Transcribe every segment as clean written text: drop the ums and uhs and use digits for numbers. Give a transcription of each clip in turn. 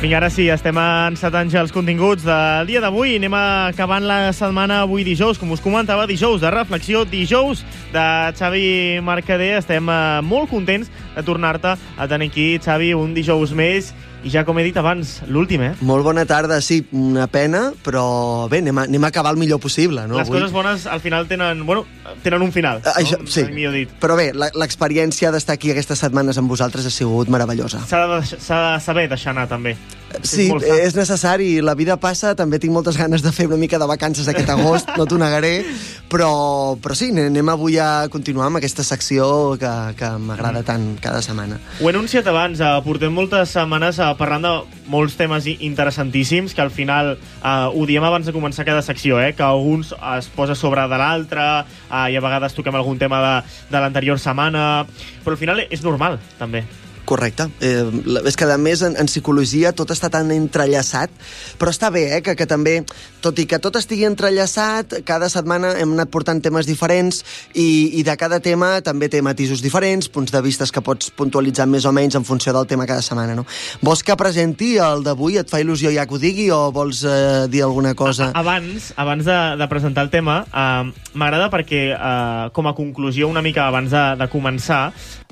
Vinga, ara sí, estem encetant ja els continguts del dia d'avui. Anem acabant la setmana avui dijous, com us comentava, dijous de reflexió, dijous de Xavi Mercader. Estem molt contents de tornar-te a tenir aquí, Xavi, un dijous més. I ja, com he dit abans, l'últim, Molt bona tarda, sí, una pena, però bé, anem a acabar el millor possible, no? Les coses bones al final tenen un final, Això, no? Sí, però bé, l'experiència d'estar aquí aquestes setmanes amb vosaltres ha sigut meravellosa. S'ha de saber deixar anar, també. Sí, és necessari, la vida passa, també tinc moltes ganes de fer una mica de vacances aquest agost, no t'ho negaré, però sí, anem avui a continuar amb aquesta secció que m'agrada tant cada setmana. Ho he anunciat abans, portem moltes setmanes parlant de molts temes interessantíssims, que al final ho diem abans de començar cada secció, que alguns es posa sobre de l'altre, i a vegades toquem algun tema de l'anterior setmana, però al final és normal, també. Correcte. És que, a més, en psicologia tot està tan entrellaçat, però està bé, que també, tot i que tot estigui entrellaçat, cada setmana hem anat portant temes diferents i de cada tema també té matisos diferents, punts de vistes que pots puntualitzar més o menys en funció del tema cada setmana, no? Vols que presenti el d'avui? Et fa il·lusió ja que ho digui o vols dir alguna cosa? Abans de presentar el tema, m'agrada perquè, com a conclusió, una mica abans de començar,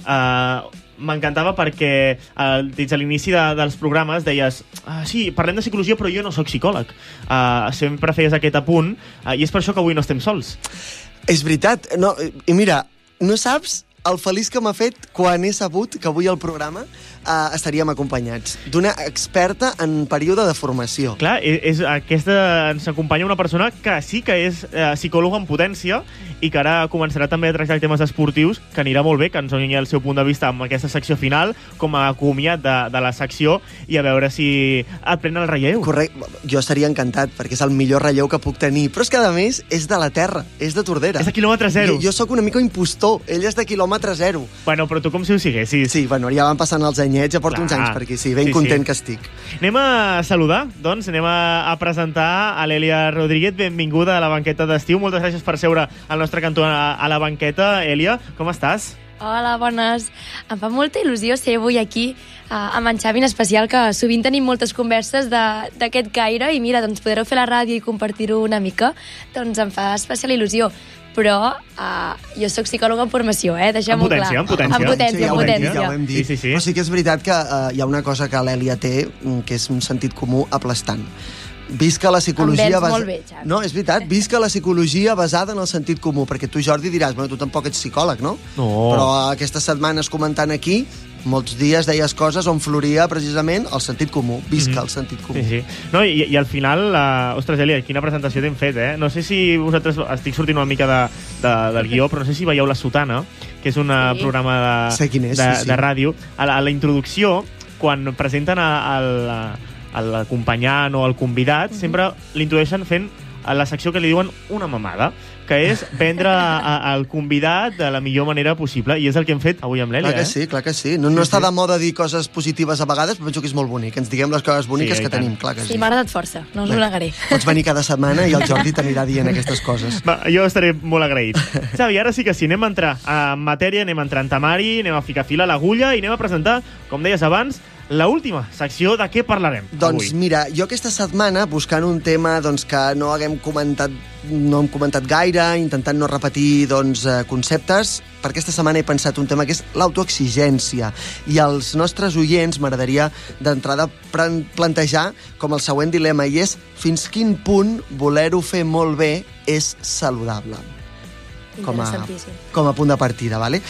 m'encantava perquè des de l'inici dels programes deies sí, parlem de psicologia però jo no sóc psicòleg. Sempre feies aquest apunt i és per això que avui no estem sols. És veritat. No, i mira, no saps el feliç que m'ha fet quan he sabut que avui al programa estaríem acompanyats d'una experta en període de formació. Clar, ens acompanya una persona que sí que és psicòloga en potència i que ara començarà també a tractar temes esportius, que anirà molt bé, que ens doni el seu punt de vista amb aquesta secció final, com a comiat de la secció, i a veure si et pren el relleu. Correcte, jo estaria encantat, perquè és el millor relleu que puc tenir, però és que, a més, és de la terra, és de Tordera. És de quilòmetre zero. Jo sóc una mica impostor, ell és de quilòmetre zero. Bueno, però tu com si ho siguessis. Sí, bueno, ja van passant els anyets, ja porto uns anys per aquí, sí, ben content que estic. Anem a saludar, doncs, anem a presentar a l'Èlia Rodríguez. Benvinguda a la banqueta d'estiu. Moltes gràcies per seure al nostre cantó a la banqueta. Èlia, com estàs? Hola, bones. Em fa molta il·lusió ser avui aquí amb en Xavi, en especial, que sovint tenim moltes converses d'aquest caire i mira, doncs podreu fer la ràdio i compartir-ho una mica, doncs em fa especial il·lusió. Però jo sóc psicòloga en formació, deixem-ho clar. En potència. Sí, ja ho hem dit. Sí. Però sí que és veritat que hi ha una cosa que l'Èlia té, que és un sentit comú aplastant. Visca la psicologia... molt bé, Xavi. No, és veritat, visca la psicologia basada en el sentit comú, perquè tu, Jordi, diràs, bueno, tu tampoc ets psicòleg, no? No. Però aquestes setmanes comentant aquí, molts dies deies coses on floria precisament el sentit comú, visca el sentit comú. Sí. No, i al final, ostres, Èlia, quina presentació t'hem fet, No sé si vosaltres, estic sortint una mica del guió, però no sé si veieu La Sotana, que és un programa de ràdio. A la introducció, quan presenten l'acompanyant o el convidat, sempre l'introdueixen fent la secció que li diuen una mamada, que és prendre el convidat de la millor manera possible, i és el que hem fet avui amb l'Èlia. Clar que sí. No està de moda dir coses positives a vegades, però penso que és molt bonic. Ens diguem les coses boniques que tenim, clar que sí. Sí, m'ha agradat força, no us ho negaré. Pots venir cada setmana i el Jordi t'anirà dient aquestes coses. Va, jo estaré molt agraït. Xavi, ara sí que sí, anem a entrar en matèria, anem a entrar en temari, anem a ficar fil a l'agulla i anem a presentar, com deies abans, la última secció. De què parlarem doncs avui? Mira, jo aquesta setmana, buscant un tema que no hem comentat gaire, intentant no repetir conceptes, per aquesta setmana he pensat un tema que és l'autoexigència. I als nostres oients m'agradaria d'entrada plantejar com el següent dilema, i és fins quin punt voler-ho fer molt bé és saludable. Com a punt de partida, vale?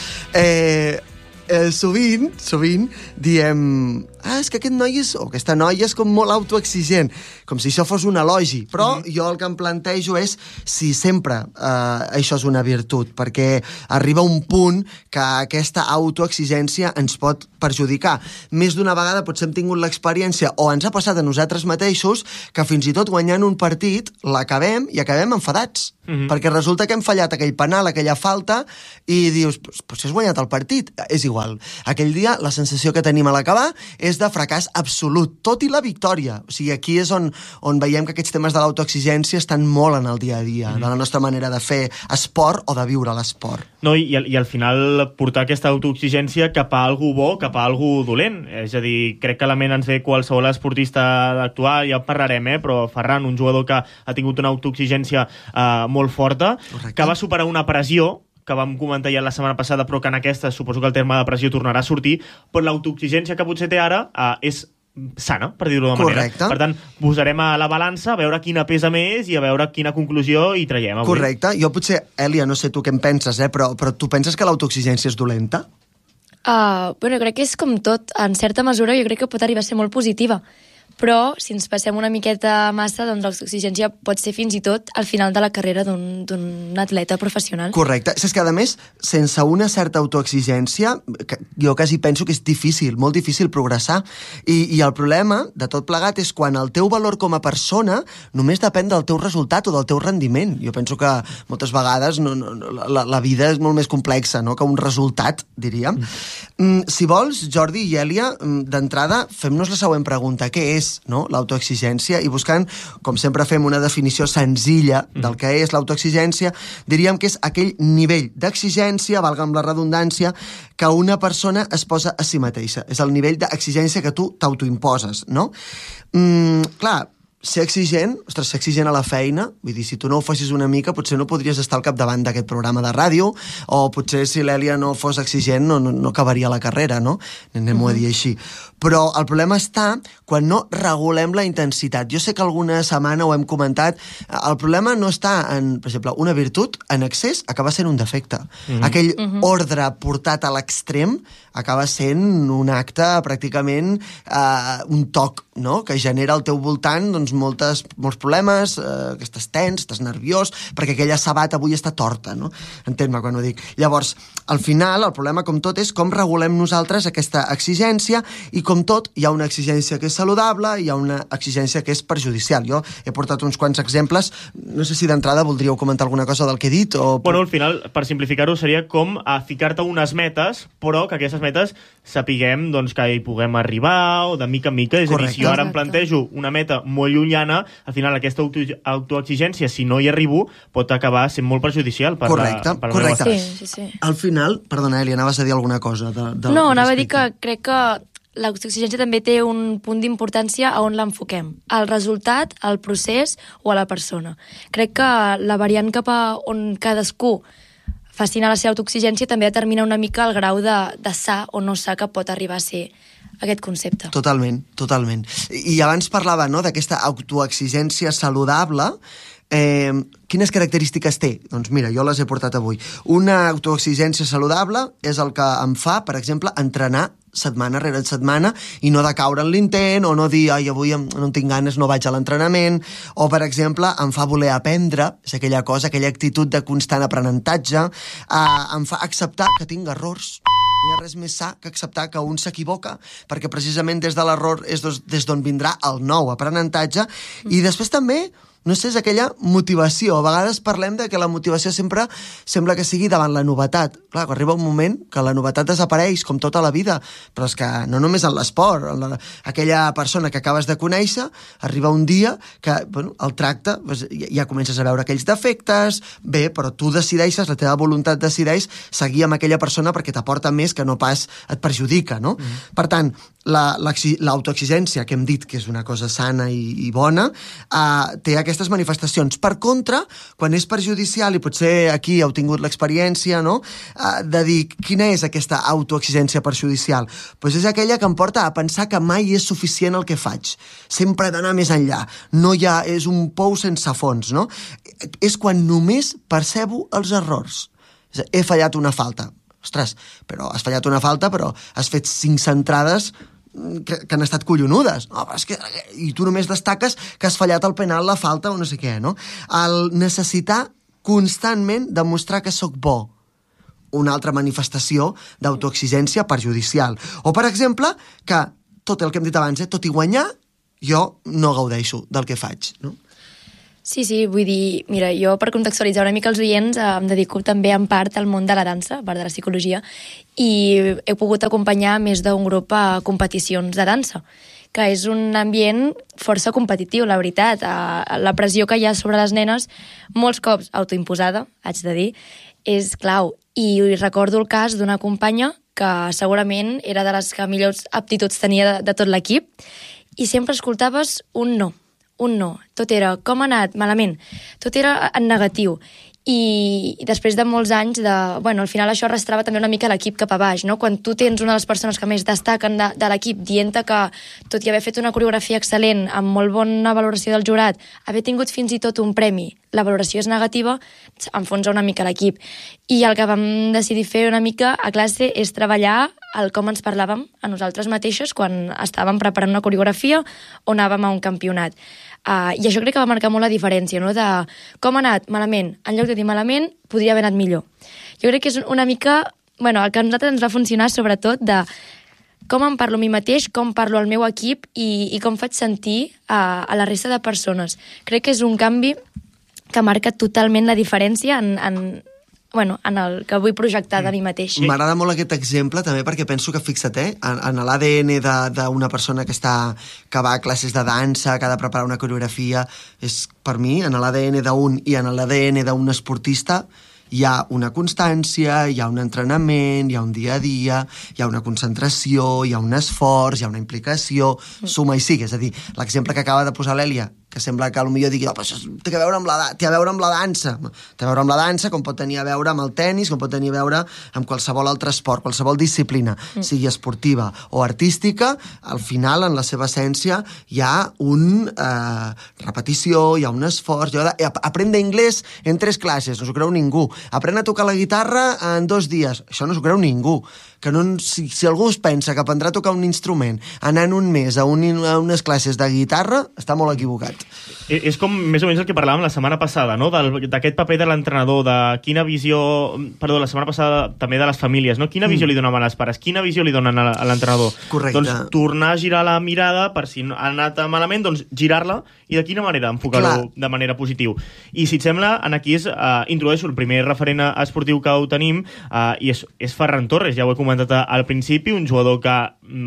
Sovint diem és que aquest noi o aquesta noia és com molt autoexigent, com si això fos un elogi, però jo el que em plantejo és si sempre això és una virtut, perquè arriba un punt que aquesta autoexigència ens pot perjudicar. Més d'una vegada potser hem tingut l'experiència, o ens ha passat a nosaltres mateixos, que fins i tot guanyant un partit l'acabem i acabem enfadats, perquè resulta que hem fallat aquell penal, aquella falta, i dius, però si has guanyat el partit, és igual, igual. Aquell dia la sensació que tenim a l'acabar és de fracàs absolut, tot i la victòria. O sigui, aquí és on veiem que aquests temes de l'autoexigència estan molt en el dia a dia, de la nostra manera de fer esport o de viure l'esport. No, i al final portar aquesta autoexigència cap a algú bo, cap a algú dolent. És a dir, crec que la ment ens ve qualsevol esportista d'actuar, ja parlarem, però Ferran, un jugador que ha tingut una autoexigència molt forta, correcte, que va superar una pressió que vam comentar ja la setmana passada, però que en aquesta suposo que el terme de pressió tornarà a sortir, però l'autoexigència que potser té ara és sana, per dir-ho d'una manera. Per tant, posarem a la balança a veure quina pesa més i a veure quina conclusió hi traiem avui. Correcte. Jo potser, Èlia, no sé tu què en penses, però tu penses que l'autoexigència és dolenta? Bueno, crec que és com tot. En certa mesura jo crec que pot arribar a ser molt positiva. Però, si ens passem una miqueta massa, doncs l'autoexigència pot ser fins i tot al final de la carrera d'un atleta professional. Correcte. És que, a més, sense una certa autoexigència, jo quasi penso que és difícil, molt difícil progressar. I el problema de tot plegat és quan el teu valor com a persona només depèn del teu resultat o del teu rendiment. Jo penso que moltes vegades la vida és molt més complexa, no?, que un resultat, diríem. Si vols, Jordi i Èlia, d'entrada, fem-nos la següent pregunta. Què és, no?, l'autoexigència? I buscant, com sempre fem, una definició senzilla del que és l'autoexigència, diríem que és aquell nivell d'exigència, valga amb la redundància, que una persona es posa a si mateixa. És el nivell d'exigència que tu t'autoimposes, no? Clar, ser exigent a la feina, vull dir, si tu no ho fessis una mica, potser no podries estar al capdavant d'aquest programa de ràdio, o potser si l'Èlia no fos exigent no acabaria la carrera, no? Anem-ho a dir així. Però el problema està quan no regulem la intensitat. Jo sé que alguna setmana ho hem comentat, el problema no està en, per exemple, una virtut en excés acaba sent un defecte. Aquell ordre portat a l'extrem acaba sent un acte pràcticament un toc, no?, que genera al teu voltant doncs molts problemes, que estàs tens, estàs nerviós, perquè aquella sabata avui està torta, no? Entén-me quan ho dic. Llavors, al final, el problema, com tot, és com regulem nosaltres aquesta exigència, i com tot, hi ha una exigència que és saludable, hi ha una exigència que és perjudicial. Jo he portat uns quants exemples, no sé si d'entrada voldríeu comentar alguna cosa del que he dit, o... Bueno, al final, per simplificar-ho, seria com ficar-te unes metes, però que aquestes metes sapiguem doncs, que hi puguem arribar, o de mica en mica. És a dir, si jo ara em plantejo una meta molt llunyana, al final aquesta autoexigència, si no hi arribo, pot acabar sent molt perjudicial per correcte. Meva estat. Sí. Al final, perdona, Èlia, anaves a dir alguna cosa? No, anava a dir que crec que l'autoexigència també té un punt d'importància a on l'enfoquem. Al resultat, al procés o a la persona. Crec que la variant cap a on cadascú fascina la seva autoexigència també determina una mica el grau de sa o no sa que pot arribar a ser aquest concepte. Totalment. I abans parlava, no?, d'aquesta autoexigència saludable. Quines característiques té? Doncs mira, jo les he portat avui. Una autoexigència saludable és el que em fa, per exemple, entrenar setmana rere setmana i no decaure en l'intent, o no dir, ai, avui no en tinc ganes, no vaig a l'entrenament, o, per exemple, em fa voler aprendre, és aquella cosa, aquella actitud de constant aprenentatge, em fa acceptar que tinc errors. No hi ha res més sa que acceptar que un s'equivoca, perquè precisament des de l'error és des d'on vindrà el nou aprenentatge, i després també, no sé, és aquella motivació. A vegades parlem de que la motivació sempre sembla que sigui davant la novetat. Clar, arriba un moment que la novetat desapareix, com tota la vida, però és que no només en l'esport. Aquella persona que acabes de conèixer, arriba un dia que, bueno, el tracte, doncs, ja comences a veure aquells defectes, bé, però tu decideixes, la teva voluntat decideix seguir amb aquella persona perquè t'aporta més que no pas et perjudica, no? Per tant, l'autoexigència, que hem dit que és una cosa sana i bona, té aquestes manifestacions. Per contra, quan és perjudicial, i potser aquí heu tingut l'experiència, no?, de dir quina és aquesta autoexigència perjudicial, doncs és aquella que em porta a pensar que mai és suficient el que faig. Sempre he d'anar més enllà. No hi ha, és un pou sense fons, no? És quan només percebo els errors. He fallat una falta. Ostres, però has fallat una falta, però has fet 5 centrades que han estat collonudes. No, però és que, i tu només destaques que has fallat el penal, la falta o no sé què, no? El necessitar constantment demostrar que sóc bo. Una altra manifestació d'autoexigència perjudicial. O, per exemple, que tot el que hem dit abans, tot i guanyar, jo no gaudeixo del que faig, no? Sí, vull dir, mira, jo per contextualitzar una mica els oients em dedico també en part al món de la dansa, a part de la psicologia, i he pogut acompanyar més d'un grup a competicions de dansa, que és un ambient força competitiu, la veritat. La pressió que hi ha sobre les nenes, molts cops autoimposada, haig de dir, és clau. I recordo el cas d'una companya que segurament era de les que millors aptituds tenia de tot l'equip, i sempre escoltaves un no. Tot era, com ha anat? Malament. Tot era en negatiu. I després de molts anys al final això arrastrava també una mica l'equip cap a baix, no? Quan tu tens una de les persones que més destaquen de l'equip dient-te que, tot i haver fet una coreografia excel·lent, amb molt bona valoració del jurat, haver tingut fins i tot un premi, la valoració és negativa, enfonsa una mica l'equip. I el que vam decidir fer una mica a classe és treballar el com ens parlàvem a nosaltres mateixes quan estàvem preparant una coreografia o anàvem a un campionat. I això crec que va marcar molt la diferència, no? De com ha anat malament, en lloc de dir malament, podria haver anat millor. Jo crec que és una mica, el que a nosaltres ens va funcionar sobretot de com em parlo a mi mateix, com parlo al meu equip i com faig sentir a la resta de persones. Crec que és un canvi que marca totalment la diferència en el que vull projectar de mi mateix. M'agrada molt aquest exemple també perquè penso que, fixa't, en l'ADN d'una persona que va a classes de dansa, que ha de preparar una coreografia, és, per mi, en l'ADN d'un i en l'ADN d'un esportista hi ha una constància, hi ha un entrenament, hi ha un dia a dia, hi ha una concentració, hi ha un esforç, hi ha una implicació, suma i sigue. És a dir, l'exemple que acaba de posar l'Èlia, que sembla que potser digui, però això té a veure amb la dansa. Té a veure amb la dansa, com pot tenir a veure amb el tennis, com pot tenir a veure amb qualsevol altre esport, qualsevol disciplina, sigui esportiva o artística, al final, en la seva essència, hi ha una repetició, hi ha un esforç. Aprendre anglès en 3 classes, no s'ho creu ningú. Aprendre a tocar la guitarra en 2 dies, això no s'ho creu ningú. Si algú es pensa que aprendrà a tocar un instrument anant un mes a unes classes de guitarra, està molt equivocat. És com més o menys el que parlàvem la setmana passada, no? D'aquest paper de l'entrenador, de quina visió... Perdó, la setmana passada també de les famílies, no? Quina visió li donaven als pares? Quina visió li donen a l'entrenador? Correcte. Doncs tornar a girar la mirada per si ha anat malament, doncs girar-la i de quina manera enfocar-ho de manera positiva. I si et sembla, aquí introdueixo el primer referent esportiu que ho tenim i és Ferran Torres, ja ho he comentat al principi, un jugador que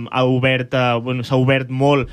s'ha obert molt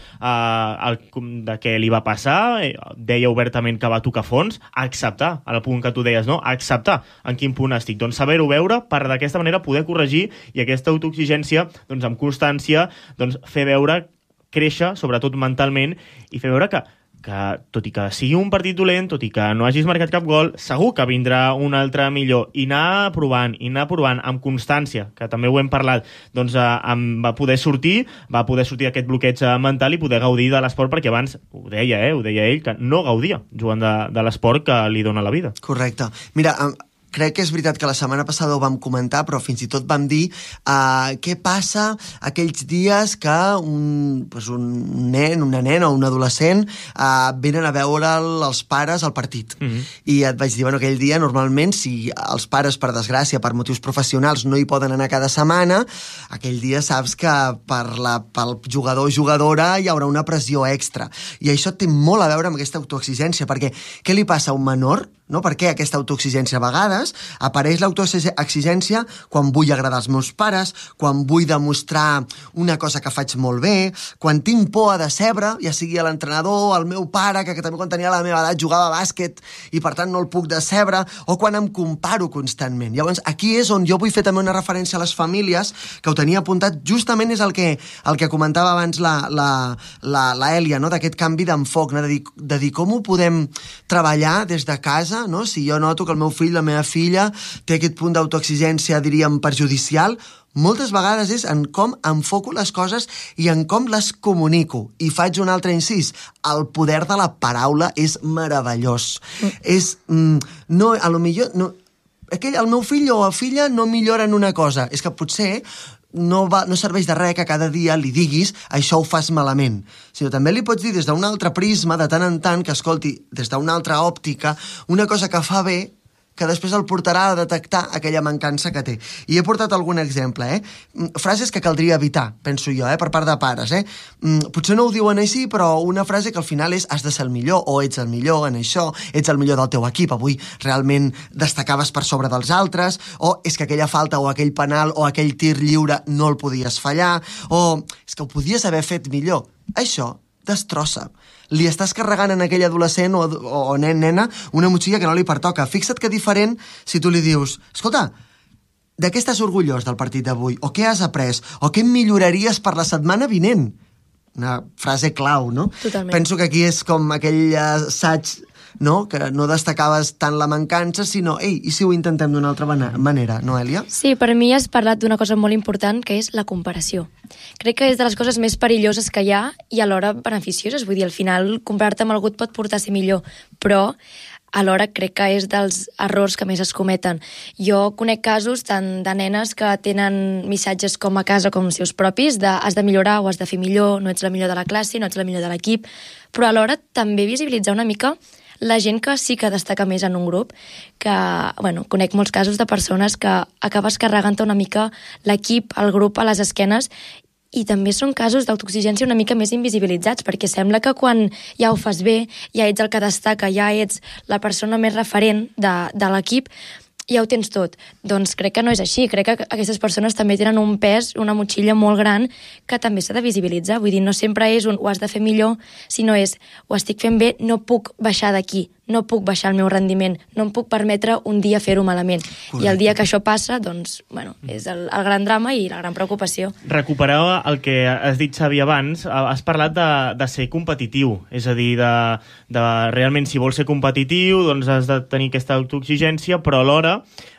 de què li va passar, deia obertament que va tocar fons, a acceptar, al punt que tu deies, no? A acceptar en quin punt estic. Doncs saber-ho veure per d'aquesta manera poder corregir i aquesta autoexigència, doncs amb constància, doncs fer veure, créixer, sobretot mentalment, i fer veure que tot i que sigui un partit dolent, tot i que no hagis marcat cap gol, segur que vindrà un altre millor, i anar provant amb constància, que també ho hem parlat, doncs va poder sortir aquest bloqueig mental i poder gaudir de l'esport, perquè abans ho deia ell, que no gaudia jugant de l'esport que li dona la vida. Correcte. Mira, crec que és veritat que la setmana passada ho vam comentar, però fins i tot vam dir què passa aquells dies que un nen, una nena o un adolescent venen a veure els pares al partit. I et vaig dir, aquell dia, normalment, si els pares, per desgràcia, per motius professionals, no hi poden anar cada setmana, aquell dia saps que pel jugador o jugadora hi haurà una pressió extra. I això té molt a veure amb aquesta autoexigència, perquè què li passa a un menor? No? Per què aquesta autoexigència? A vegades apareix l'autoexigència quan vull agradar als meus pares, quan vull demostrar una cosa que faig molt bé, quan tinc por a decebre, ja sigui l'entrenador, el meu pare, que també quan tenia la meva edat jugava a bàsquet i per tant no el puc decebre, o quan em comparo constantment. Llavors, aquí és on jo vull fer també una referència a les famílies, que ho tenia apuntat, justament és el que comentava abans la Èlia, no? D'aquest canvi d'enfoc, no? de dir com ho podem treballar des de casa, no? Si jo noto que el meu fill, la meva filla, té aquest punt d'autoexigència, diríem, perjudicial, moltes vegades és en com enfoco les coses i en com les comunico. I faig un altre incís. El poder de la paraula és meravellós. El meu fill o filla no millora en una cosa. És que potser no serveix de res que cada dia li diguis això ho fas malament, sinó també li pots dir des d'un altre prisma, de tant en tant, que escolti, des d'una altra òptica, una cosa que fa bé, que després el portarà a detectar aquella mancança que té. I he portat algun exemple, frases que caldria evitar, penso jo, per part de pares, Potser no ho diuen així, però una frase que al final és has de ser el millor, o ets el millor en això, ets el millor del teu equip, avui realment destacaves per sobre dels altres, o és que aquella falta o aquell penal o aquell tir lliure no el podies fallar, o és que ho podies haver fet millor. Això destrossa. Li estàs carregant en aquell adolescent o nen, nena, una motxilla que no li pertoca. Fixa't que diferent si tu li dius, escolta, de què estàs orgullós del partit d'avui? O què has après? O què milloraries per la setmana vinent? Una frase clau, no? Totalment. Penso que aquí és com aquell assaig, no? Que no destacaves tant la mancança, sinó, i si ho intentem d'una altra manera, no, Èlia? Sí, per mi has parlat d'una cosa molt important, que és la comparació. Crec que és de les coses més perilloses que hi ha i alhora beneficioses. Vull dir, al final, comparar-te amb algú et pot portar a ser millor, però alhora crec que és dels errors que més es cometen. Jo conec casos tant de nenes que tenen missatges com a casa com els seus propis, de has de millorar o has de fer millor, no ets la millor de la classe, no ets la millor de l'equip, però alhora també visibilitzar una mica la gent que sí que destaca més en un grup, que, conec molts casos de persones que acabes carregant-te una mica l'equip, el grup a les esquenes, i també són casos d'autoexigència una mica més invisibilitzats, perquè sembla que quan ja ho fas bé, ja ets el que destaca, ja ets la persona més referent de l'equip, ja ho tens tot. Doncs crec que no és així. Crec que aquestes persones també tenen un pes, una motxilla molt gran que també s'ha de visibilitzar. Vull dir, no sempre és un ho has de fer millor, sinó és ho estic fent bé, no puc baixar d'aquí, no puc baixar el meu rendiment, no em puc permetre un dia fer-ho malament. Correcte. I el dia que això passa, doncs, és el gran drama i la gran preocupació. Recuperar el que has dit, Xavi, abans, has parlat de ser competitiu, és a dir, de realment si vols ser competitiu, doncs has de tenir aquesta autoexigència, però alhora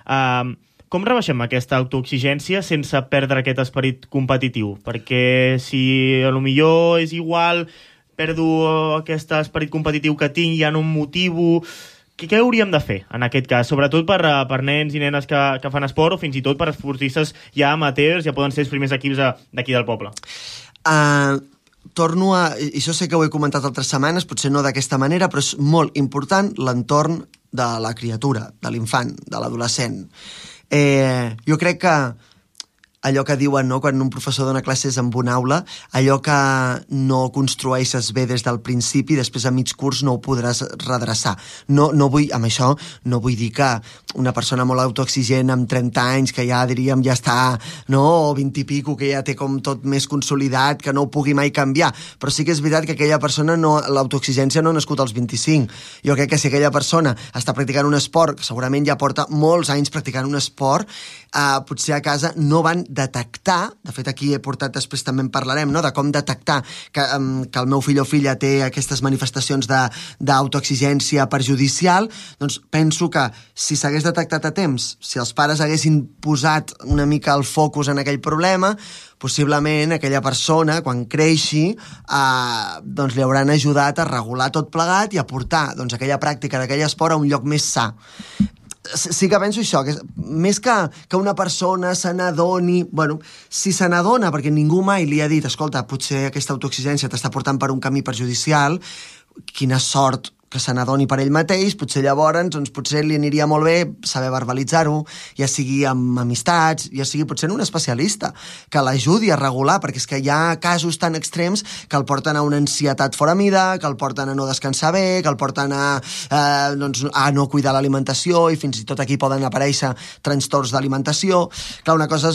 com rebaixem aquesta autoexigència sense perdre aquest esperit competitiu? Perquè si potser és igual, perdo aquest esperit competitiu que tinc, ja no em motivo. Què hauríem de fer en aquest cas? Sobretot per nens i nenes que fan esport, o fins i tot per esportistes ja amateurs, ja poden ser els primers equips d'aquí del poble. Torno a... I això sé que ho he comentat altres setmanes, potser no d'aquesta manera, però és molt important l'entorn de la criatura, de l'infant, de l'adolescent. Jo crec que allò que diuen, no?, quan un professor dona classes en una aula, allò que no construeixes bé des del principi, després a mig curs no ho podràs redreçar. No vull, amb això, no vull dir que una persona molt autoexigent amb 30 anys, que ja diríem ja està, no?, o 20 i pico, que ja té com tot més consolidat, que no ho pugui mai canviar. Però sí que és veritat que aquella persona, l'autoexigència no ha nascut als 25. Jo crec que si aquella persona està practicant un esport, que segurament ja porta molts anys practicant un esport, potser a casa no van detectar, de fet aquí he portat, després també en parlarem, no?, de com detectar que el meu fill o filla té aquestes manifestacions d'autoexigència perjudicial, doncs penso que si s'hagués detectat a temps, si els pares haguessin posat una mica el focus en aquell problema, possiblement aquella persona, quan creixi, doncs li hauran ajudat a regular tot plegat i a portar aquella pràctica d'aquell esport a un lloc més sa. Sí que penso això, que més que una persona se n'adoni, si se n'adona, perquè ningú mai li ha dit, escolta, potser aquesta autoexigència t'està portant per un camí perjudicial, quina sort que se n'adoni per ell mateix, potser llavors potser li aniria molt bé saber verbalitzar-ho, ja sigui amb amistats, ja sigui potser en un especialista, que l'ajudi a regular, perquè és que hi ha casos tan extrems que el porten a una ansietat fora mida, que el porten a no descansar bé, que el porten a no cuidar l'alimentació, i fins i tot aquí poden aparèixer trastorns d'alimentació. Clar, una cosa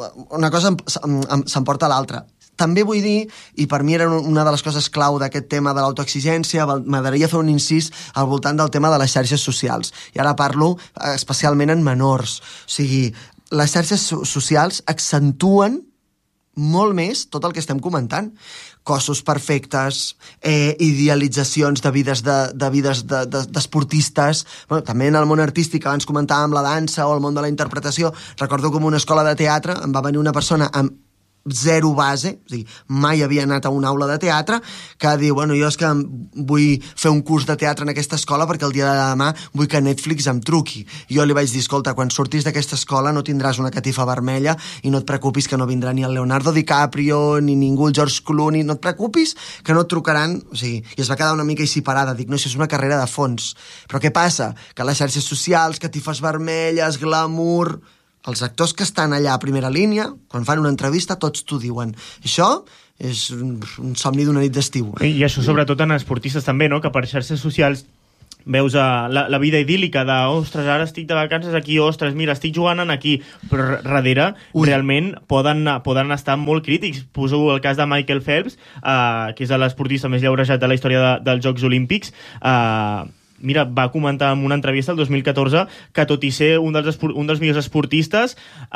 s'emporta l'altra. També vull dir, i per mi era una de les coses clau d'aquest tema de l'autoexigència, m'agradaria fer un incís al voltant del tema de les xarxes socials. I ara parlo especialment en menors. O sigui, les xarxes socials accentuen molt més tot el que estem comentant. Cossos perfectes, idealitzacions de vides d'esportistes, també en el món artístic, abans comentàvem la dansa o el món de la interpretació. Recordo com una escola de teatre em va venir una persona amb zero base, o sigui, mai havia anat a una aula de teatre, que diu, bueno, jo és que vull fer un curs de teatre en aquesta escola perquè el dia de demà vull que Netflix em truqui. Jo li vaig dir, escolta, quan surtis d'aquesta escola no tindràs una catifa vermella i no et preocupis que no vindrà ni el Leonardo DiCaprio ni ningú, el George Clooney, no et preocupis que no et trucaran, o sigui, i es va quedar una mica així parada, dic, no, això és una carrera de fons. Però què passa? Que les xarxes socials, catifes vermelles, glamour... Els actors que estan allà a primera línia, quan fan una entrevista, tots t'ho diuen. Això és un somni d'una nit d'estiu. I això sobretot en esportistes també, no? Que per xarxes socials veus la vida idíl·lica de, ostres, ara estic de vacances aquí, ostres, mira, estic jugant aquí, però darrere realment poden estar molt crítics. Poso el cas de Michael Phelps, que és l'esportista més llaurejat de la història dels Jocs Olímpics. Mira, va comentar en una entrevista el 2014 que tot i ser un dels millors esportistes,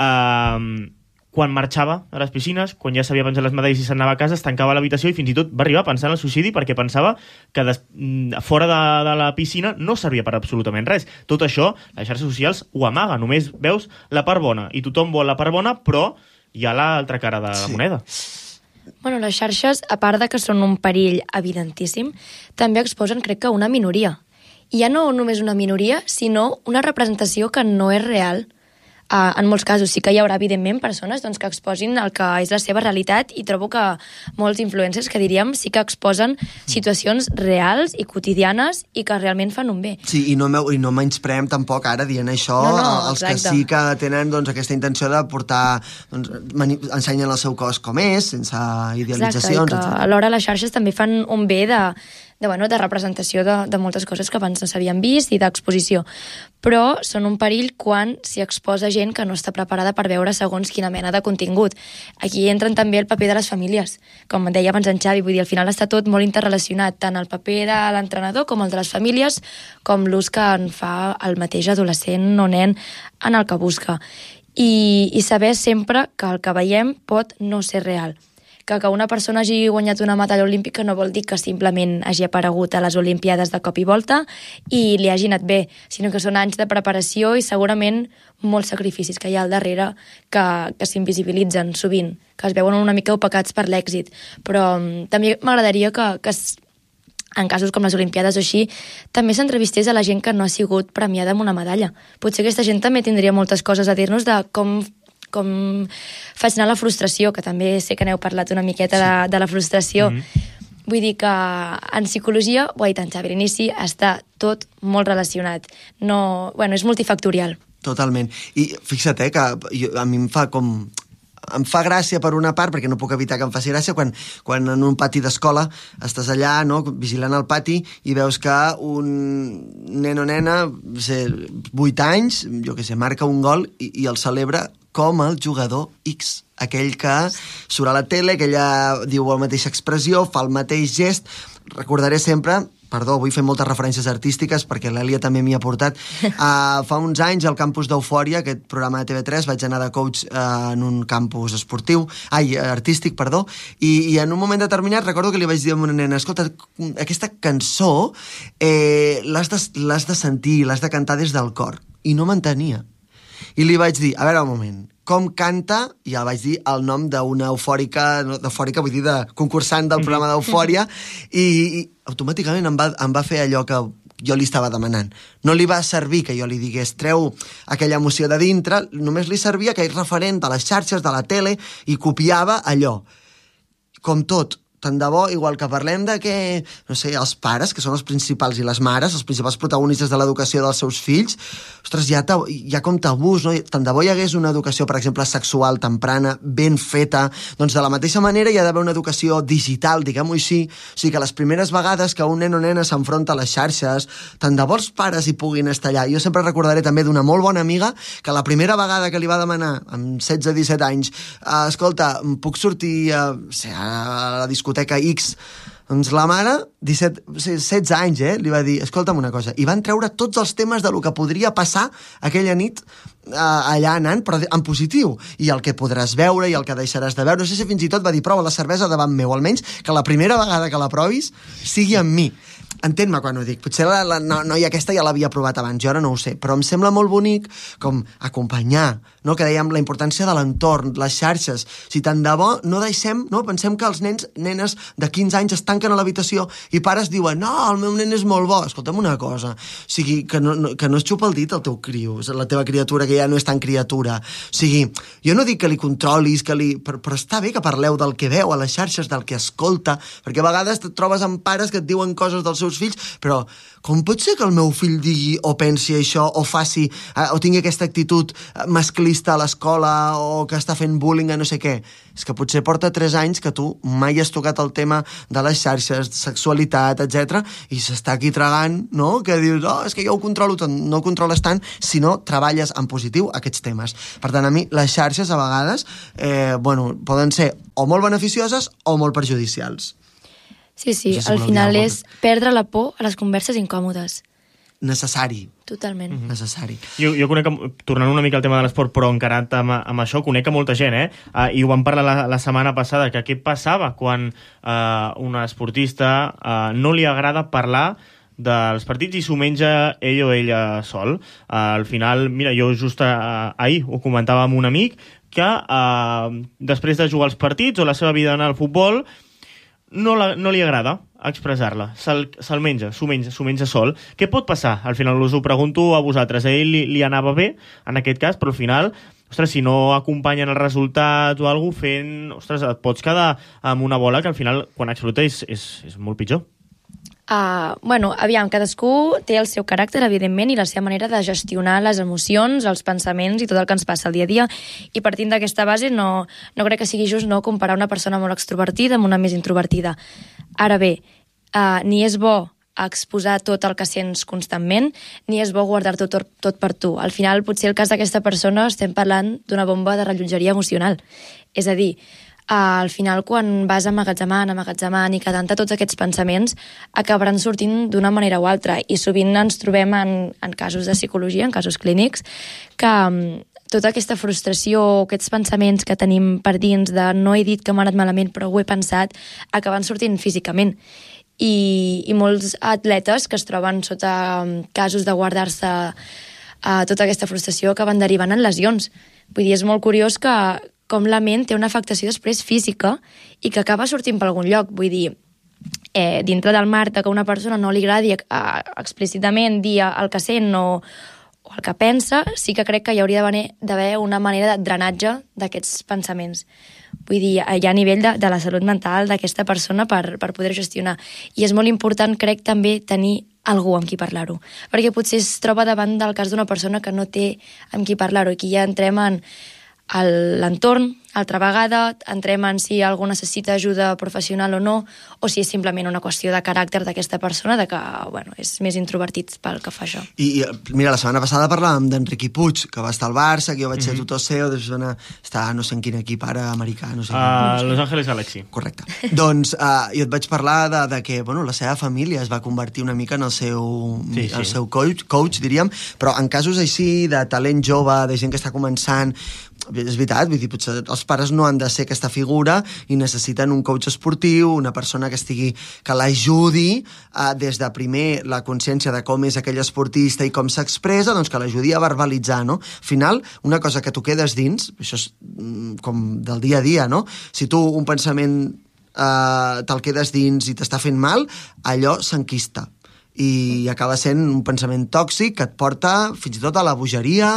quan marxava a les piscines, quan ja s'havia penjat les medalles i s'anava a casa, es tancava a l'habitació i fins i tot va arribar a pensar en el suïcidi perquè pensava que fora de la piscina no servia per absolutament res. Tot això, les xarxes socials ho amaga, només veus la part bona i tothom vol la part bona, però hi ha l'altra cara de la moneda. Bueno, les xarxes, a part de que són un perill evidentíssim, també exposen, crec que, una minoria. I ja no només una minoria, sinó una representació que no és real. En molts casos sí que hi haurà, evidentment, persones doncs, que exposin el que és la seva realitat i trobo que molts influencers, que diríem, sí que exposen situacions reals i quotidianes i que realment fan un bé. Sí, i no menyspreem tampoc ara dient això, els que sí que tenen doncs, aquesta intenció de portar... Doncs, ensenyen el seu cos com és, sense idealitzacions. Exacte, i que alhora les xarxes també fan un bé de representació de moltes coses que abans no s'havien vist i d'exposició. Però són un perill quan s'hi exposa gent que no està preparada per veure segons quina mena de contingut. Aquí entren també el paper de les famílies. Com deia abans en Xavi, vull dir, al final està tot molt interrelacionat, tant el paper de l'entrenador com el de les famílies, com l'ús que en fa el mateix adolescent o nen en el que busca. I saber sempre que el que veiem pot no ser real. Que una persona hagi guanyat una medalla olímpica no vol dir que simplement hagi aparegut a les Olimpiades de cop i volta i li hagi anat bé, sinó que són anys de preparació i segurament molts sacrificis que hi ha al darrere que s'invisibilitzen sovint, que es veuen una mica opacats per l'èxit. Però també m'agradaria que en casos com les Olimpiades o així, també s'entrevistés a la gent que no ha sigut premiada amb una medalla. Potser aquesta gent també tindria moltes coses a dir-nos de com faig anar la frustració, que també sé que n'heu parlat una miqueta de la frustració. Vull dir que en psicologia, ho ha dit en Xavi, l'inici està tot molt relacionat. No, bueno, és multifactorial. Totalment. I fixa't, que a mi em fa gràcia per una part, perquè no puc evitar que em faci gràcia, quan en un pati d'escola estàs allà, no, vigilant el pati i veus que un nen o nena, 8 anys, jo què sé, marca un gol i el celebra com el jugador X, aquell que surt a la tele, que ella diu la mateixa expressió, fa el mateix gest. Recordaré sempre, perdó, vull fer moltes referències artístiques perquè l'Èlia també m'hi ha portat. Fa uns anys al campus d'Eufòria, aquest programa de TV3, vaig anar de coach en un campus artístic, i en un moment determinat recordo que li vaig dir a una nena, escolta, aquesta cançó l'has de sentir, l'has de cantar des del cor. I no m'entenia. I li vaig dir, a veure un moment, com canta, i ja vaig dir el nom d'una eufòrica, vull dir de concursant del programa d'Eufòria, i automàticament em va fer allò que jo li estava demanant. No li va servir que jo li digués treu aquella emoció de dintre, només li servia que és referent de les xarxes, de la tele, i copiava allò. Com tot, tant de bo, igual que parlem de que, no sé, els pares, que són els principals, i les mares, els principals protagonistes de l'educació dels seus fills, ostres, hi ha com tabús, no? Tant de bo hi hagués una educació, per exemple, sexual temprana, ben feta, doncs de la mateixa manera hi ha d'haver una educació digital, diguem-ho així, o sigui que les primeres vegades que un nen o nena s'enfronta a les xarxes, tant de bo els pares hi puguin estar allà. Jo sempre recordaré també d'una molt bona amiga que la primera vegada que li va demanar, amb 16-17 anys, escolta, puc sortir a la discoteca X, doncs la mare, 16 anys, li va dir, escolta'm una cosa, i van treure tots els temes de lo que podria passar aquella nit allà anant, però en positiu, i el que podràs veure i el que deixaràs de veure. No sé si fins i tot va dir, prova la cervesa davant meu, almenys que la primera vegada que la provis sigui amb mi. entén-me quan ho dic, potser la noia aquesta ja l'havia provat abans, jo ara no ho sé, però em sembla molt bonic com acompanyar, no? Que dèiem la importància de l'entorn, les xarxes. Si tant de bo no deixem, no? Pensem que els nenes de 15 anys es tanquen a l'habitació i pares diuen, no, el meu nen és molt bo. Escolta'm una cosa, o sigui, que no es xupa el dit el teu criu, la teva criatura que ja no és tan criatura. O sigui, jo no dic que li controlis, però està bé que parleu del que veu a les xarxes, del que escolta, perquè a vegades et trobes amb pares que et diuen coses dels seus fills, però com pot ser que el meu fill digui o pensi això o faci o tingui aquesta actitud masclista a l'escola o que està fent bullying a no sé què? És que potser porta 3 anys que tu mai has tocat el tema de les xarxes, sexualitat, etc. i s'està aquí tragant, no? Que dius, és que jo ho controlo tot. No ho controles tant si no treballes en positiu aquests temes. Per tant, a mi les xarxes a vegades poden ser o molt beneficioses o molt perjudicials. Sí, al final és perdre la por a les converses incòmodes. Necessari. Totalment. Necessari. Jo conec, tornant una mica al tema de l'esport, però encarat amb això, conec a molta gent, i ho vam parlar la setmana passada, que què passava quan un esportista no li agrada parlar dels partits i s'ho menja ell o ella sol. Al final, mira, jo just ahir ho comentava amb un amic que després de jugar els partits o la seva vida en el futbol no li agrada expressar-la, se'l menja, s'ho menja sol. Què pot passar? Al final us ho pregunto a vosaltres. A ell li anava bé, en aquest cas, però al final, ostres, si no acompanyen el resultat o alguna cosa, et pots quedar amb una bola que al final, quan explota, és molt pitjor. Aviam, cadascú té el seu caràcter, evidentment, i la seva manera de gestionar les emocions, els pensaments i tot el que ens passa al dia a dia, i partint d'aquesta base no crec que sigui just no comparar una persona molt extrovertida amb una més introvertida. Ara bé, ni és bo exposar tot el que sents constantment, ni és bo guardar-t'ho tot per tu. Al final, potser el cas d'aquesta persona estem parlant d'una bomba de rellotgeria emocional. És a dir, al final, quan vas emmagatzemant i quedant tots aquests pensaments, acabaran sortint d'una manera o altra. I sovint ens trobem en casos de psicologia, en casos clínics, que tota aquesta frustració, aquests pensaments que tenim per dins de no he dit que m'ha anat malament però ho he pensat, acaben sortint físicament. I molts atletes que es troben sota casos de guardar-se tota aquesta frustració acaben derivant en lesions. Vull dir, és molt curiós que com la ment té una afectació després física i que acaba sortint per algun lloc. Vull dir, dintre del marc que a una persona no li agradi explícitament dir el que sent o el que pensa, sí que crec que hi hauria d'haver una manera de drenatge d'aquests pensaments. Vull dir, hi ha a nivell de la salut mental d'aquesta persona per poder gestionar. I és molt important, crec, també tenir algú amb qui parlar-ho. Perquè potser es troba davant del cas d'una persona que no té amb qui parlar-ho. Aquí ja entrem en l'entorn, altra vegada, entrem en si algú necessita ajuda professional o no, o si és simplement una qüestió de caràcter d'aquesta persona, de que, és més introvertit pel que fa això. I mira, la setmana passada parlàvem d'Enriqui Puig, que va estar al Barça, que jo vaig ser tutor seu, després va estar no sé en quin equip ara, americà, no sé Los Angeles Galaxy. Correcte. Doncs jo et vaig parlar de que, la seva família es va convertir una mica en el seu coach, diríem, però en casos així de talent jove, de gent que està començant, és veritat, vull dir, potser els pares no han de ser aquesta figura i necessiten un coach esportiu, una persona que l'ajudi des de primer la consciència de com és aquell esportista i com s'expressa, doncs que l'ajudi a verbalitzar, no? Al final, una cosa que tu quedes dins, això és com del dia a dia, no? Si tu un pensament te'l quedes dins i t'està fent mal, allò s'enquista i acaba sent un pensament tòxic que et porta fins i tot a la bogeria,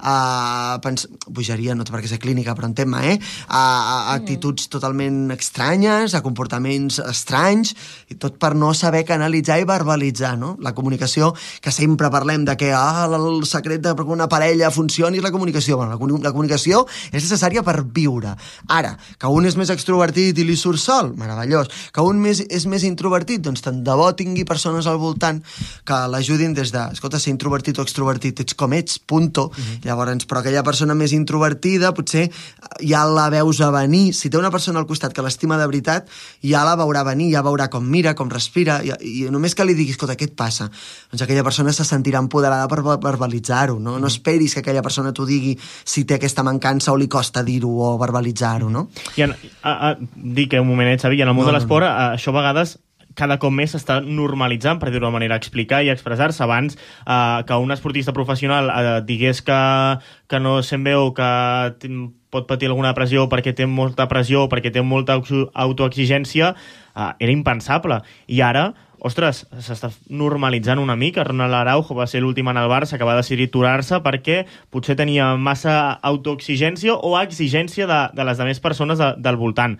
bogeria no té per què ser clínica, però entén-me, a actituds totalment estranyes, a comportaments estranys, i tot per no saber canalitzar i verbalitzar, no? La comunicació, que sempre parlem de que el secret de que una parella funcioni és la comunicació. Bueno, la comunicació és necessària per viure. Ara, que un és més extrovertit i li surt sol, meravellós. Que un és més introvertit, doncs tant de bo tingui persones al voltant que l'ajudin des de, escolta, ser introvertit o extrovertit, ets com ets, punto. Llavors, però aquella persona més introvertida potser ja la veus a venir. Si té una persona al costat que l'estima de veritat, ja la veurà venir, ja veurà com mira, com respira, i només que li diguis, escolta, què et passa? Doncs aquella persona se sentirà empoderada per verbalitzar-ho, no? No esperis que aquella persona t'ho digui si té aquesta mancança o li costa dir-ho o verbalitzar-ho, no? Dic un momentet, Xavi, i en el món de l'esport, això a vegades cada cop més s'està normalitzant, per dir-ho d'una manera, explicar i expressar-se. Abans que un esportista professional digués que no se'n veu, que pot patir alguna pressió perquè té molta pressió, perquè té molta autoexigència, era impensable. I ara, ostres, s'està normalitzant una mica. Ronald Araujo va ser l'últim en el Barça que va decidir aturar-se perquè potser tenia massa autoexigència o exigència de les demés persones del voltant.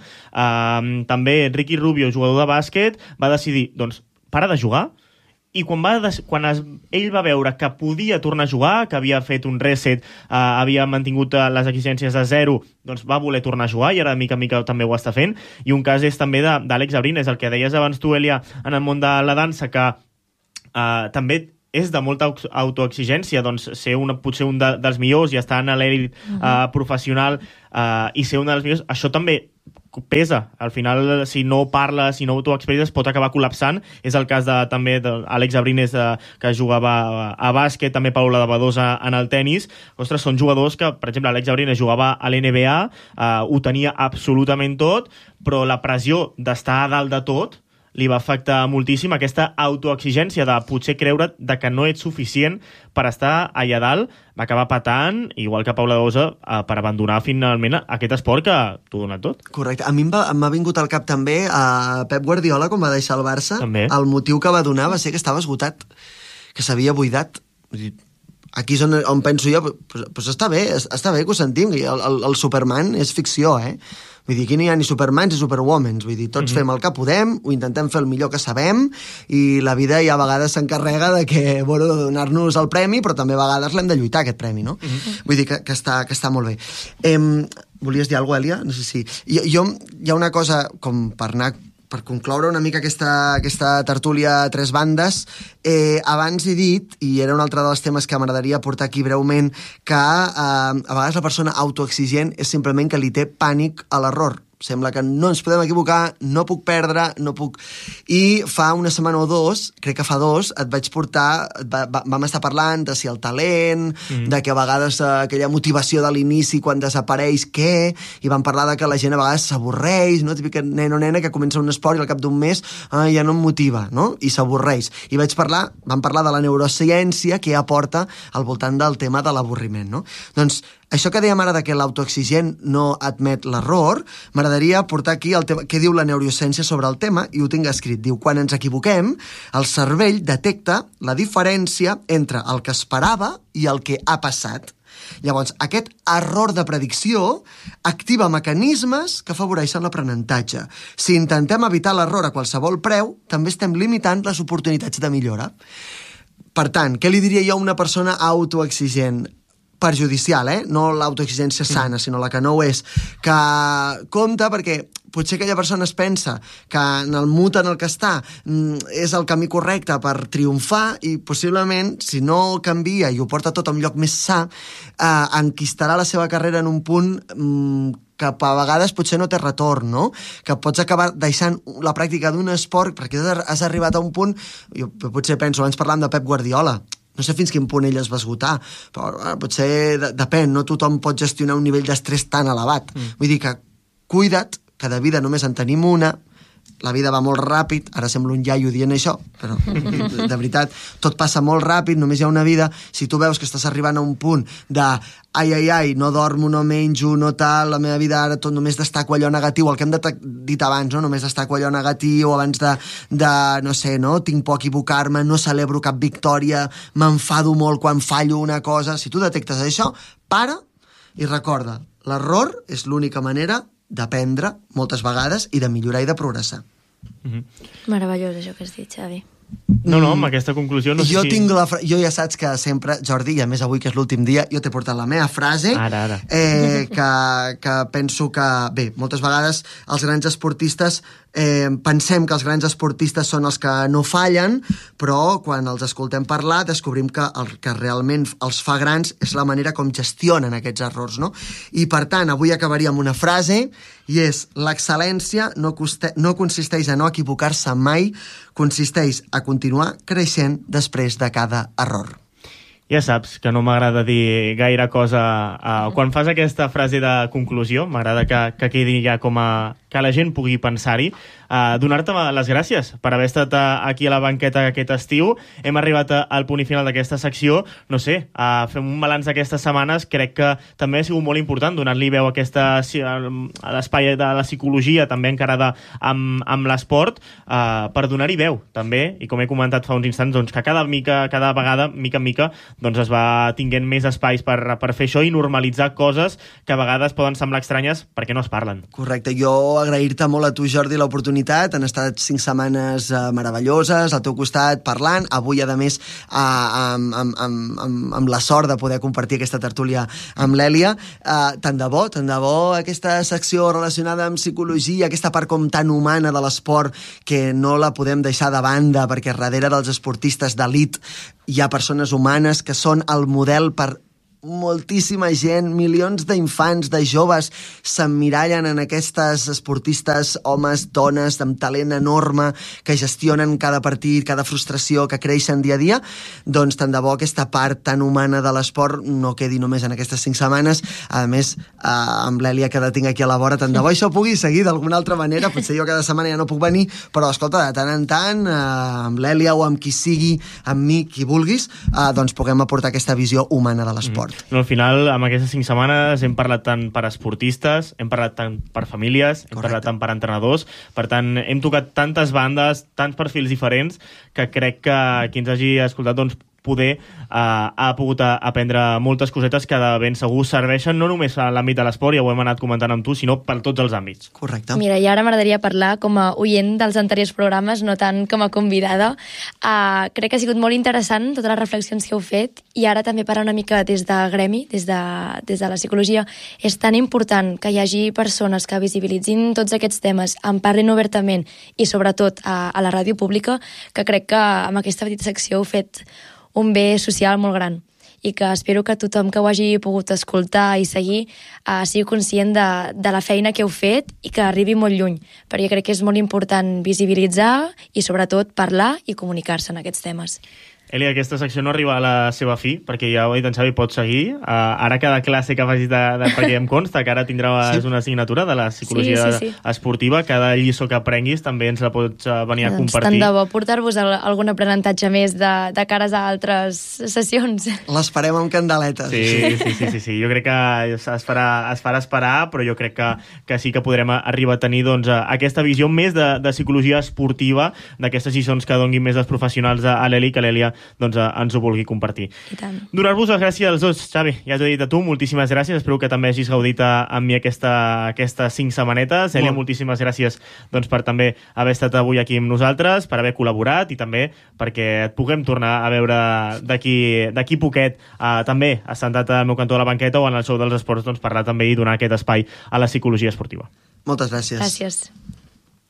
També Ricky Rubio, jugador de bàsquet, va decidir, doncs, para de jugar. I quan ell va veure que podia tornar a jugar, que havia fet un reset, havia mantingut les exigències de zero, doncs va voler tornar a jugar i ara de mica en mica també ho està fent. I un cas és també d'Àlex Abrines, el que deies abans tu, Elia, en el món de la dansa, que també és de molta autoexigència, doncs ser potser un dels millors i estar en l'elit professional i ser un dels millors, això també pesa. Al final, si no parles, si no t'ho pot acabar col·lapsant. És el cas també d'Àlex Abrines, que jugava a bàsquet, també Paula de Badosa en el tennis. Ostres, són jugadors que, per exemple, Àlex Abrines jugava a l'NBA, ho tenia absolutament tot, però la pressió d'estar a dalt de tot li va afectar moltíssim, aquesta autoexigència de potser creure que no ets suficient per estar allà dalt, va acabar patant, igual que Paula Dosa, per abandonar finalment aquest esport que t'ho dona tot. Correcte. A mi m'ha vingut al cap també a Pep Guardiola, quan va deixar el Barça. També. El motiu que va donar va ser que estava esgotat, que s'havia buidat. Aquí és on penso jo, pues està bé que ho sentim, el Superman és ficció, Vull dir, aquí no hi ha ni Supermans ni Superwomans, vull dir, tots fem el que podem, ho intentem fer el millor que sabem, i la vida ja a vegades s'encarrega de que, bueno, de donar-nos el premi, però també a vegades l'hem de lluitar, aquest premi, no? Vull dir que està molt bé. Volies dir alguna cosa, Elia? No sé si... Hi ha una cosa, com per concloure una mica aquesta tertúlia a tres bandes, abans he dit, i era un altre dels temes que m'agradaria portar aquí breument, que a vegades la persona autoexigent és simplement que li té pànic a l'error. Sembla que no ens podem equivocar, no puc perdre, no puc... I fa una setmana o dos, crec que fa dos, et vaig portar... Vam estar parlant de si el talent, de que a vegades aquella motivació de l'inici quan desapareix, què? I vam parlar de que la gent a vegades s'avorreix, no? Típica nen o nena que comença un esport i al cap d'un mes ja no em motiva, no? I s'avorreix. I vam parlar de la neurociència que aporta al voltant del tema de l'avorriment, no? Doncs això que dèiem ara de que l'autoexigent no admet l'error, m'agradaria portar aquí el tema, què diu la neurociència sobre el tema, i ho tinc escrit. Diu, quan ens equivoquem, el cervell detecta la diferència entre el que esperava i el que ha passat. Llavors, aquest error de predicció activa mecanismes que afavoreixen l'aprenentatge. Si intentem evitar l'error a qualsevol preu, també estem limitant les oportunitats de millora. Per tant, què li diria jo a una persona autoexigent? Perjudicial, no l'autoexigència sana, sinó la que no ho és, que compta perquè potser aquella persona es pensa que en el mut en el que està és el camí correcte per triomfar i possiblement, si no canvia i ho porta tot a un lloc més sa, enquistarà la seva carrera en un punt que a vegades potser no té retorn, no? Que pots acabar deixant la pràctica d'un esport perquè has arribat a un punt... Jo potser penso, abans parlàvem de Pep Guardiola, no sé fins quin punt ell es va esgotar, però potser depèn, no tothom pot gestionar un nivell d'estrès tan elevat. Vull dir que cuida't, que de vida només en tenim una, la vida va molt ràpid, ara sembla un iaio dient això, però de veritat, tot passa molt ràpid, només hi ha una vida. Si tu veus que estàs arribant a un punt de ai, no dormo, no menjo, no tal, la meva vida ara tot només destaco allò negatiu, el que hem dit abans, no? Només destaco allò negatiu, abans de no sé, no? Tinc por a equivocar-me, no celebro cap victòria, m'enfado molt quan fallo una cosa. Si tu detectes això, para i recorda, l'error és l'única manera d'aprendre moltes vegades i de millorar i de progressar. Meravellós això que has dit, Xavi. No, amb aquesta conclusió no sé jo tinc jo ja saps que sempre, Jordi, i a més avui que és l'últim dia, jo t'he portat la meva frase ara. Que penso que, bé, moltes vegades els grans esportistes pensem que els grans esportistes són els que no fallen, però quan els escoltem parlar descobrim que el que realment els fa grans és la manera com gestionen aquests errors, no? I per tant, avui acabaria amb una frase, i és: l'excel·lència no consisteix a no equivocar-se mai, consisteix a continuar creixent després de cada error. Ja saps que no m'agrada dir gaire cosa. Quan fas aquesta frase de conclusió, m'agrada que quedi ja com a... que la gent pugui pensar-hi. donar-te les gràcies per haver estat aquí a la banqueta aquest estiu. Hem arribat al punt i final d'aquesta secció. No sé, fem un balanç d'aquestes setmanes. Crec que també ha sigut molt important donar-li veu a l'espai de la psicologia, també encarada amb l'esport, per donar-hi veu, també, i com he comentat fa uns instants, doncs, que cada vegada, mica en mica, doncs es va tinguent més espais per fer això i normalitzar coses que a vegades poden semblar estranyes perquè no es parlen. Correcte, jo agrair-te molt a tu, Jordi, l'oportunitat. Han estat 5 setmanes meravelloses al teu costat parlant, avui a més amb la sort de poder compartir aquesta tertúlia amb l'Èlia. Tant de bo aquesta secció relacionada amb psicologia, aquesta part com tan humana de l'esport, que no la podem deixar de banda, perquè darrere dels esportistes d'elit hi ha persones humanes que són el model per moltíssima gent, milions d'infants, de joves s'emmirallen en aquestes esportistes, homes, dones, amb talent enorme, que gestionen cada partit, cada frustració, que creixen dia a dia. Doncs tant de bo aquesta part tan humana de l'esport no quedi només en aquestes 5 setmanes. A més, amb l'Èlia, que la tinc aquí a la vora, tant de bo això pugui seguir d'alguna altra manera. Potser jo cada setmana ja no puc venir, però escolta, de tant en tant, amb l'Èlia o amb qui sigui, amb mi, qui vulguis, doncs puguem aportar aquesta visió humana de l'esport. No, al final, amb aquestes 5 setmanes hem parlat tant per esportistes, hem parlat tant per famílies, hem parlat tant per entrenadors, per tant, hem tocat tantes bandes, tants perfils diferents, que crec que qui ens hagi escoltat, doncs, poder ha pogut aprendre moltes cosetes que de ben segur serveixen no només a l'àmbit de l'esport, ja ho hem anat comentant amb tu, sinó per tots els àmbits. Correcte. Mira, i ara m'agradaria parlar com a oient dels anteriors programes, no tant com a convidada. Crec que ha sigut molt interessant totes les reflexions que heu fet, i ara també parlar una mica des de gremi, des de la psicologia. És tan important que hi hagi persones que visibilitzin tots aquests temes, en parlin obertament i sobretot a la ràdio pública, que crec que amb aquesta petita secció heu fet un bé social molt gran, i que espero que tothom que ho hagi pogut escoltar i seguir sigui conscient de la feina que heu fet i que arribi molt lluny, perquè crec que és molt important visibilitzar i sobretot parlar i comunicar-se en aquests temes. Èlia, aquesta secció no arriba a la seva fi, perquè ja ho ha dit en Xavi, pot seguir. Ara cada classe que facis perquè em consta que ara tindràs una assignatura de la psicologia esportiva, cada lliçó que aprenguis també ens la pots venir a compartir. Tant de bo portar-vos algun aprenentatge més de cares a altres sessions. L'esperem amb candeletes. Sí. Jo crec que es farà esperar, però jo crec que sí que podrem arribar a tenir doncs, aquesta visió més de psicologia esportiva, d'aquestes lliçons que donguin més els professionals a l'Èlia, que l'Èlia doncs ens ho vulgui compartir. Donar-vos les gràcies als dos, Xavi, ja t'ho he dit a tu, moltíssimes gràcies, espero que també hagis gaudit amb mi aquestes 5 setmanetes. Èlia, moltíssimes gràcies doncs, per també haver estat avui aquí amb nosaltres, per haver col·laborat i també perquè et puguem tornar a veure d'aquí poquet, també assentat al meu cantó de la banqueta o en el show dels esports, doncs, parlar també i donar aquest espai a la psicologia esportiva. Moltes gràcies. Gràcies.